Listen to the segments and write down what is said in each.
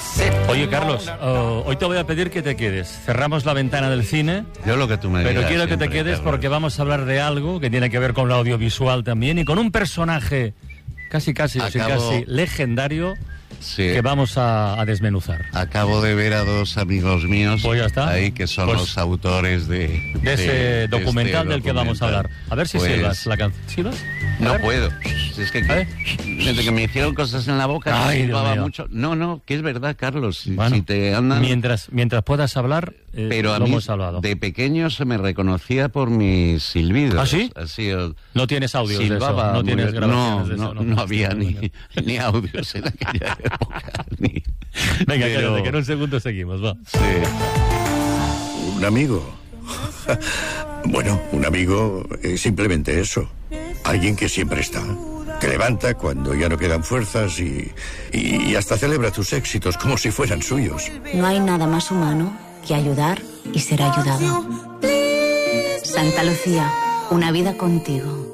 Oye, Carlos, hoy te voy a pedir que te quedes. Cerramos la ventana del cine. Yo lo que tú me digas. Pero quiero que siempre, te quedes, Carlos, porque vamos a hablar de algo que tiene que ver con lo audiovisual también y con un personaje casi legendario. Sí. Que vamos a desmenuzar. Acabo de ver a dos amigos míos Pues ya está. ahí que son los autores de ese documental del que vamos a hablar. A ver si silbas la canción. ¿Silbas? No puedo. Si es que desde que me hicieron cosas en la boca, silbaba mucho. No, que es verdad, Carlos. Bueno, si te andan... mientras puedas hablar, pero a lo mí, hemos hablado. De pequeño se me reconocía por mis silbidos. ¿Ah, sí? Así, no tienes audios silbaba, de eso, no tienes grabaciones de eso. No había ni audios en aquella época. Venga, cállate, que en un segundo seguimos, va. Sí. Un amigo. Bueno, un amigo es simplemente eso. Alguien que siempre está. Que levanta cuando ya no quedan fuerzas y hasta celebra tus éxitos como si fueran suyos. No hay nada más humano que ayudar y ser ayudado. Santa Lucía, una vida contigo.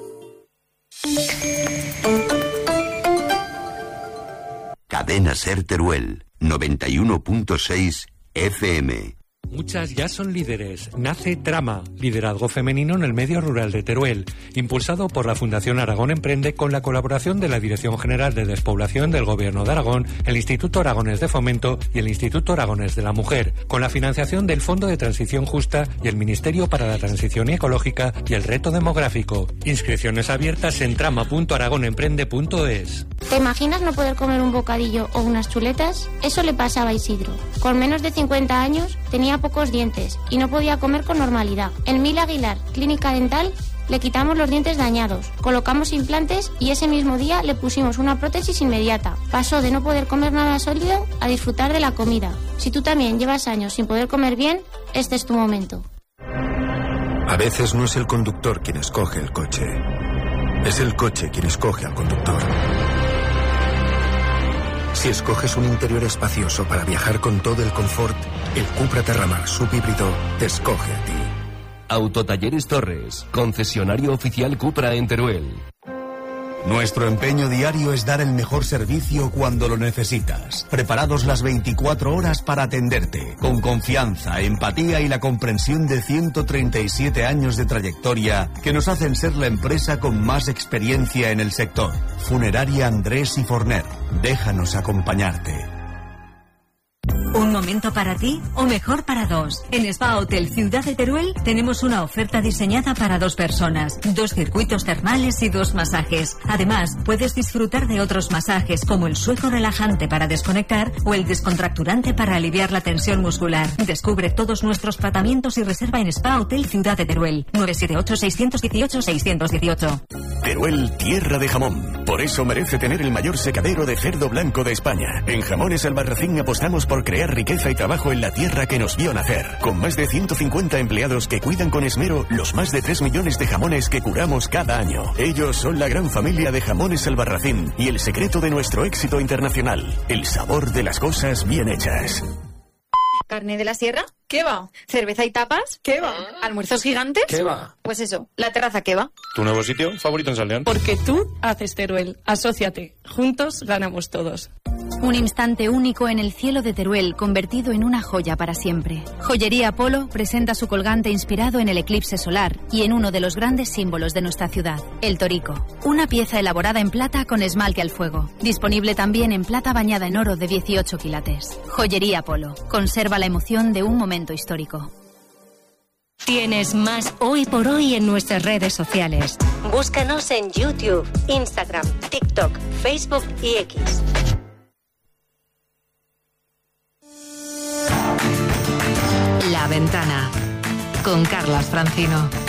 Cadena Ser Teruel, 91.6 FM. Muchas ya son líderes. Nace Trama, liderazgo femenino en el medio rural de Teruel, impulsado por la Fundación Aragón Emprende con la colaboración de la Dirección General de Despoblación del Gobierno de Aragón, el Instituto Aragonés de Fomento y el Instituto Aragonés de la Mujer, con la financiación del Fondo de Transición Justa y el Ministerio para la Transición Ecológica y el Reto Demográfico. Inscripciones abiertas en trama.aragonemprende.es. ¿Te imaginas no poder comer un bocadillo o unas chuletas? Eso le pasaba a Isidro. Con menos de 50 años tenía pocos dientes y no podía comer con normalidad. En Mil Aguilar, Clínica Dental, le quitamos los dientes dañados, colocamos implantes y ese mismo día le pusimos una prótesis inmediata. Pasó de no poder comer nada sólido a disfrutar de la comida. Si tú también llevas años sin poder comer bien, este es tu momento. A veces no es el conductor quien escoge el coche, es el coche quien escoge al conductor. Si escoges un interior espacioso para viajar con todo el confort, el Cupra Terramar subhíbrido te escoge a ti. Autotalleres Torres, concesionario oficial Cupra en Teruel. Nuestro empeño diario es dar el mejor servicio cuando lo necesitas. Preparados las 24 horas para atenderte, con confianza, empatía y la comprensión de 137 años de trayectoria que nos hacen ser la empresa con más experiencia en el sector. Funeraria Andrés y Forner. Déjanos acompañarte. ¿Un momento para ti o mejor para dos? En Spa Hotel Ciudad de Teruel tenemos una oferta diseñada para 2 personas, 2 circuitos termales y 2 masajes. Además, puedes disfrutar de otros masajes como el sueco relajante para desconectar o el descontracturante para aliviar la tensión muscular. Descubre todos nuestros tratamientos y reserva en Spa Hotel Ciudad de Teruel. 978-618-618. Teruel, tierra de jamón. Por eso merece tener el mayor secadero de cerdo blanco de España. En Jamones Albarracín apostamos por crear riqueza y trabajo en la tierra que nos vio nacer. Con más de 150 empleados que cuidan con esmero los más de 3 millones de jamones que curamos cada año. Ellos son la gran familia de Jamones Albarracín y el secreto de nuestro éxito internacional. El sabor de las cosas bien hechas. ¿Carne de la sierra? ¿Qué va? ¿Cerveza y tapas? ¿Qué va? ¿Almuerzos gigantes? ¿Qué va? Pues eso, la terraza ¿qué va? ¿Tu nuevo sitio favorito en Saldeán? Porque tú haces Teruel. Asóciate. Juntos ganamos todos. Un instante único en el cielo de Teruel, convertido en una joya para siempre. Joyería Polo presenta su colgante inspirado en el eclipse solar y en uno de los grandes símbolos de nuestra ciudad, el torico. Una pieza elaborada en plata con esmalte al fuego. Disponible también en plata bañada en oro de 18 quilates. Joyería Polo. Conserva la emoción de un momento histórico. Tienes más Hoy por Hoy en nuestras redes sociales. Búscanos en YouTube, Instagram, TikTok, Facebook y X. La Ventana, con Carlas Francino.